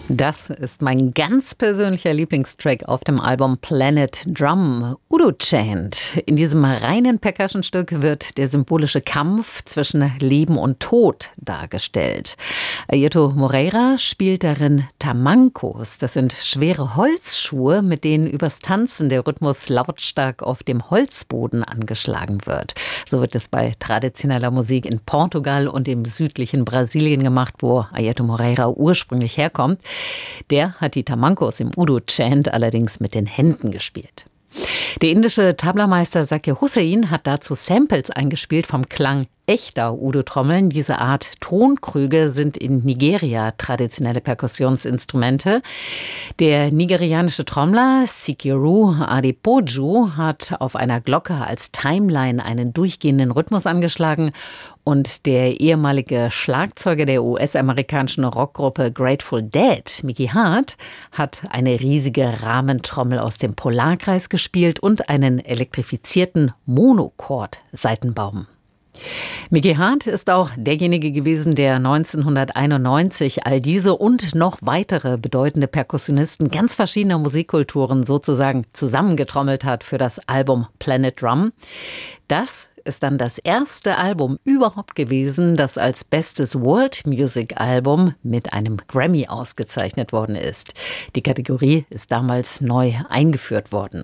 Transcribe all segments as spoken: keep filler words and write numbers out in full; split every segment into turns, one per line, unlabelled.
Das ist mein ganz persönlicher Lieblingstrack auf dem Album Planet Drum, Udo Chant. In diesem reinen Percussion-Stück wird der symbolische Kampf zwischen Leben und Tod dargestellt. Airto Moreira spielt darin Tamancos. Das sind schwere Holzschuhe, mit denen übers Tanzen der Rhythmus lautstark auf dem Holzboden angeschlagen wird. So wird es bei traditioneller Musik in Portugal und im südlichen Brasilien gemacht, wo Airto Moreira ursprünglich herkommt. Der hat die Tamancos im Udo Chant allerdings mit den Händen gespielt. Der indische Tablameister Zakir Hussain hat dazu Samples eingespielt vom Klang echter Udo-Trommeln. Diese Art Tonkrüge sind in Nigeria traditionelle Perkussionsinstrumente. Der nigerianische Trommler Sikiru Adepoju hat auf einer Glocke als Timeline einen durchgehenden Rhythmus angeschlagen. Und der ehemalige Schlagzeuger der U S-amerikanischen Rockgruppe Grateful Dead, Mickey Hart, hat eine riesige Rahmentrommel aus dem Polarkreis gespielt und einen elektrifizierten Monochord-Saitenbaum. Mickey Hart ist auch derjenige gewesen, der neunzehnhunderteinundneunzig all diese und noch weitere bedeutende Perkussionisten ganz verschiedener Musikkulturen sozusagen zusammengetrommelt hat für das Album Planet Drum. Das ist dann das erste Album überhaupt gewesen, das als bestes World Music Album mit einem Grammy ausgezeichnet worden ist. Die Kategorie ist damals neu eingeführt worden.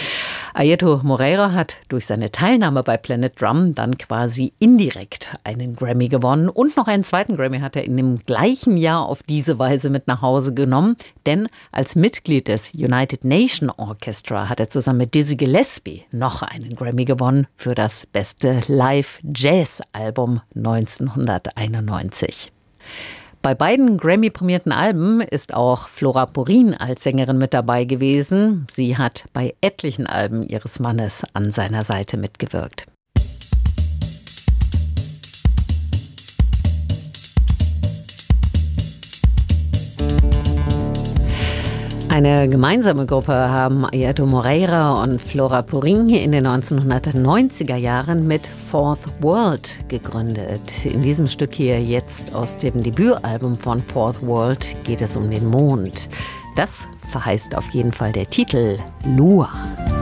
Airto Moreira hat durch seine Teilnahme bei Planet Drum dann quasi indirekt einen Grammy gewonnen und noch einen zweiten Grammy hat er in dem gleichen Jahr auf diese Weise mit nach Hause genommen, denn als Mitglied des United Nation Orchestra hat er zusammen mit Dizzy Gillespie noch einen Grammy gewonnen für das beste Live-Jazz-Album neunzehnhunderteinundneunzig. Bei beiden Grammy-prämierten Alben ist auch Flora Purin als Sängerin mit dabei gewesen. Sie hat bei etlichen Alben ihres Mannes an seiner Seite mitgewirkt. Eine gemeinsame Gruppe haben Airto Moreira und Flora Purin in den neunzehnhundertneunziger Jahren mit Fourth World gegründet. In diesem Stück hier jetzt aus dem Debütalbum von Fourth World geht es um den Mond. Das verheißt auf jeden Fall der Titel Lua.